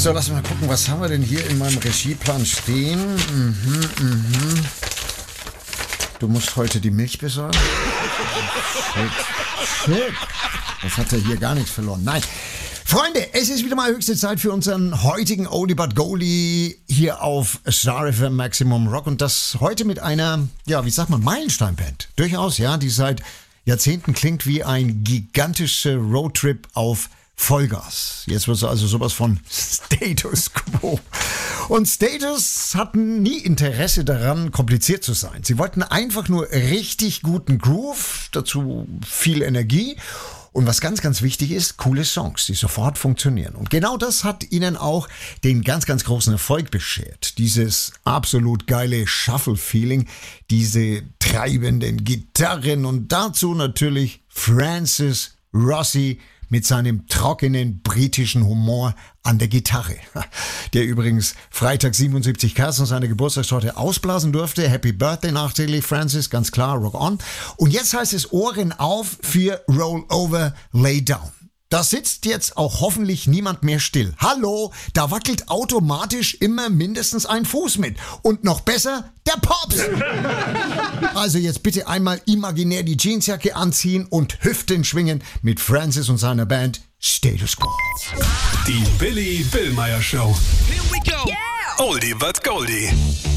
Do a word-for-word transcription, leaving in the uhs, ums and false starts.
So, lass mal gucken, was haben wir denn hier in meinem Regieplan stehen? Mhm, mhm. Du musst heute die Milch besorgen? Shit. Shit. Das hat er hier gar nichts verloren. Nein. Freunde, es ist wieder mal höchste Zeit für unseren heutigen Oldie but Goldie hier auf Star F M Maximum Rock und das heute mit einer, ja, wie sagt man, Meilensteinband. Durchaus, ja, die seit Jahrzehnten klingt wie ein gigantischer Roadtrip auf Vollgas. Jetzt wird es also sowas von Status Quo. Und Status hatten nie Interesse daran, kompliziert zu sein. Sie wollten einfach nur richtig guten Groove, dazu viel Energie und was ganz, ganz wichtig ist, coole Songs, die sofort funktionieren. Und genau das hat ihnen auch den ganz, ganz großen Erfolg beschert. Dieses absolut geile Shuffle-Feeling, diese treibenden Gitarren und dazu natürlich Francis Rossi mit seinem trockenen britischen Humor an der Gitarre. Der übrigens Freitag siebenundsiebzig Kerzen seine Geburtstagstorte ausblasen durfte. Happy Birthday nachträglich, Francis, ganz klar, rock on. Und jetzt heißt es Ohren auf für Roll Over, Lay Down. Da sitzt jetzt auch hoffentlich niemand mehr still. Hallo, da wackelt automatisch immer mindestens ein Fuß mit. Und noch besser, der Pops. Also jetzt bitte einmal imaginär die Jeansjacke anziehen und Hüften schwingen mit Francis und seiner Band Status Quo. Die Billy Billmeyer Show. Here we go. Yeah! Oldie but Goldie.